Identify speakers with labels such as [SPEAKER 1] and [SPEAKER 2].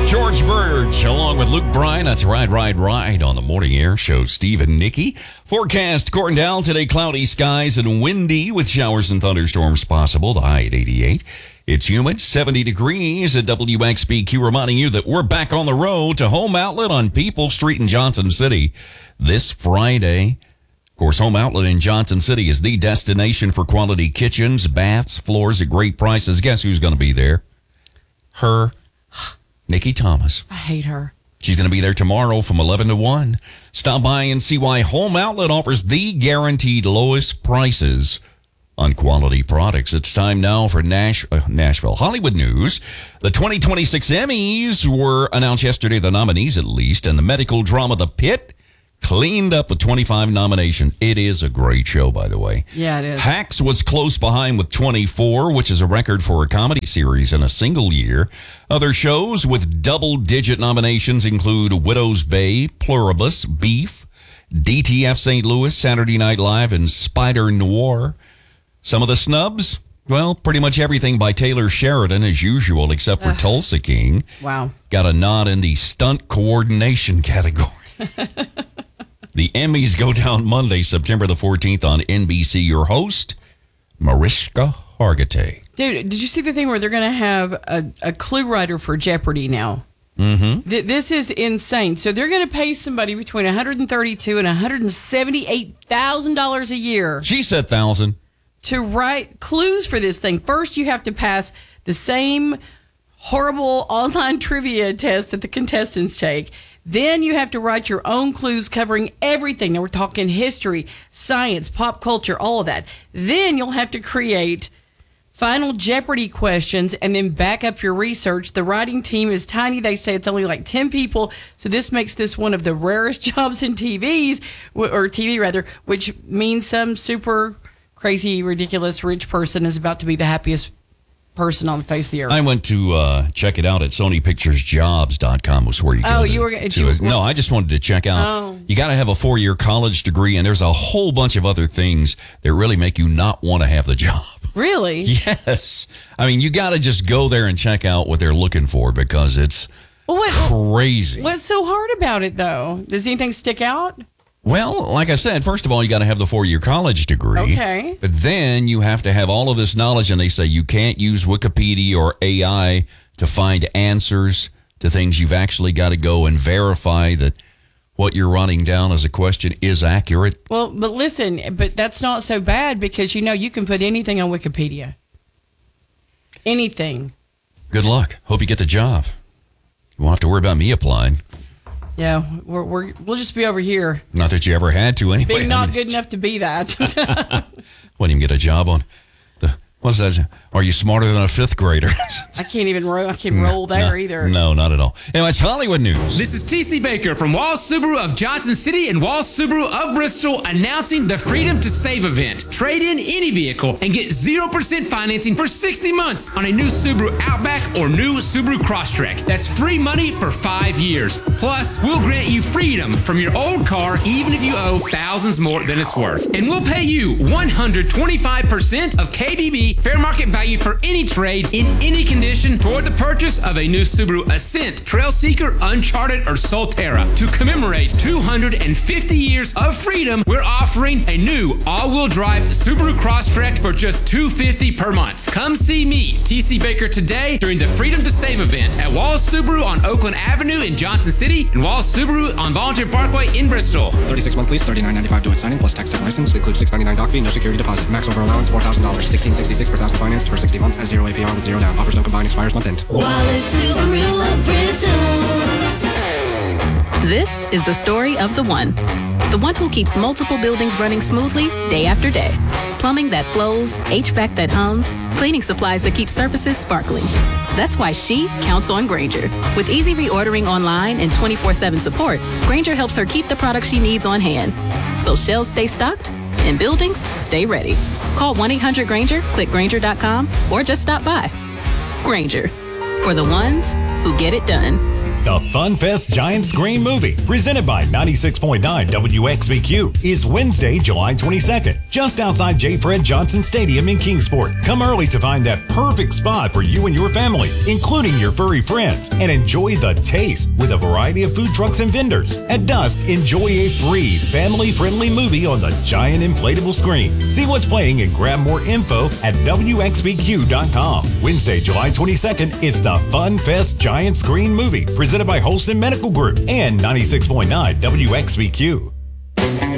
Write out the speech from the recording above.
[SPEAKER 1] George Burge, along with Luke Bryan. That's Ride on the Morning Air Show. Steve and Nikki. Forecast, Corndale, today cloudy skies and windy with showers and thunderstorms possible. The high at 88. It's humid, 70 degrees at WXBQ, reminding you that we're back on the road to Home Outlet on People Street in Johnson City this Friday. Of course, Home Outlet in Johnson City is the destination for quality kitchens, baths, floors at great prices. Guess who's going to be there? Her, Nikki Thomas.
[SPEAKER 2] I hate her.
[SPEAKER 1] She's going to be there tomorrow from 11 to 1. Stop by and see why Home Outlet offers the guaranteed lowest prices on quality products. It's time now for Nashville Hollywood news. The 2026 Emmys were announced yesterday, the nominees at least, and the medical drama The Pit cleaned up with 25 nominations. It is a great show, by the way.
[SPEAKER 2] Yeah, it is.
[SPEAKER 1] Hacks was close behind with 24, which is a record for a comedy series in a single year. Other shows with double-digit nominations include Widow's Bay, Pluribus, Beef, DTF St. Louis, Saturday Night Live, and Spider Noir. Some of the snubs, well, pretty much everything by Taylor Sheridan as usual, except for Tulsa King.
[SPEAKER 2] Wow.
[SPEAKER 1] Got a nod in the stunt coordination category. The Emmys go down Monday, September the 14th on NBC. Your host, Mariska Hargitay.
[SPEAKER 2] Dude, did you see the thing where they're going to have a clue writer for Jeopardy now?
[SPEAKER 1] Mm-hmm.
[SPEAKER 2] This is insane. So they're going to pay somebody between $132,000 and $178,000 a year.
[SPEAKER 1] She said 1,000.
[SPEAKER 2] To write clues for this thing. First, you have to pass the same horrible online trivia test that the contestants take. Then you have to write your own clues covering everything. Now we're talking history, science, pop culture, all of that. Then you'll have to create Final Jeopardy questions and then back up your research. The writing team is tiny. They say it's only like 10 people. So this makes this one of the rarest jobs in TV, which means some super crazy, ridiculous, rich person is about to be the happiest person on the face of the earth.
[SPEAKER 1] I went to check it out at SonyPicturesJobs.com was where you go.
[SPEAKER 2] Oh, you were...
[SPEAKER 1] No, I just wanted to check out.
[SPEAKER 2] Oh.
[SPEAKER 1] You got to have a 4-year college degree, and there's a whole bunch of other things that really make you not want to have the job.
[SPEAKER 2] Really?
[SPEAKER 1] Yes. I mean, you got to just go there and check out what they're looking for because it's crazy.
[SPEAKER 2] What's so hard about it, though? Does anything stick out?
[SPEAKER 1] Well, like I said, first of all, you got to have the 4-year college degree.
[SPEAKER 2] Okay.
[SPEAKER 1] But then you have to have all of this knowledge, and they say you can't use Wikipedia or AI to find answers to things. You've actually got to go and verify that what you're running down as a question is accurate.
[SPEAKER 2] Well, but listen, but that's not so bad because, you can put anything on Wikipedia. Anything.
[SPEAKER 1] Good luck. Hope you get the job. You won't have to worry about me applying.
[SPEAKER 2] Yeah, we'll just be over here.
[SPEAKER 1] Not that you ever had to anyway.
[SPEAKER 2] Being not good enough to be that.
[SPEAKER 1] Wouldn't even get a job on the... What's that? Are you smarter than a 5th grader?
[SPEAKER 2] I can't even roll there either.
[SPEAKER 1] No, not at all. Anyway, it's Hollywood news.
[SPEAKER 3] This is TC Baker from Walls Subaru of Johnson City and Walls Subaru of Bristol announcing the Freedom to Save event. Trade in any vehicle and get 0% financing for 60 months on a new Subaru Outback or new Subaru Crosstrek. That's free money for 5 years. Plus, we'll grant you freedom from your old car even if you owe thousands more than it's worth. And we'll pay you 125% of KBB fair market value for any trade in any condition toward the purchase of a new Subaru Ascent, Trailseeker, Uncharted, or Solterra. To commemorate 250 years of freedom, we're offering a new all-wheel drive Subaru Crosstrek for just $250 per month. Come see me, TC Baker, today during the Freedom to Save event at Walls Subaru on Oakland Avenue in Johnson City and Walls Subaru on Volunteer Parkway in Bristol.
[SPEAKER 4] 36-month lease, $39.95 to its signing plus tax tag license. Includes $6.99 doc fee, no security deposit. Maximum for allowance $4,000. $1,666 per thousand financed for 60 months at 0 APR with 0 down. Offers don't combine, expires month end.
[SPEAKER 5] Wallace Subaru of Bristol.
[SPEAKER 6] This is the story of the one who keeps multiple buildings running smoothly day after day. Plumbing that flows, HVAC that hums, cleaning supplies that keep surfaces sparkling. That's why she counts on Grainger. With easy reordering online and 24/7 support, Grainger helps her keep the products she needs on hand. So shelves stay stocked and buildings stay ready. Call 1-800-GRAINGER, click Grainger.com, or just stop by. Grainger, for the ones who get it done.
[SPEAKER 7] The Fun Fest Giant Screen Movie, presented by 96.9 WXVQ, is Wednesday, July 22nd, just outside J. Fred Johnson Stadium in Kingsport. Come early to find that perfect spot for you and your family, including your furry friends, and enjoy the taste with a variety of food trucks and vendors. At dusk, enjoy a free, family-friendly movie on the giant inflatable screen. See what's playing and grab more info at WXVQ.com. Wednesday, July 22nd, it's the Fun Fest Giant Screen Movie, presented by Holston Medical Group and 96.9 WXVQ.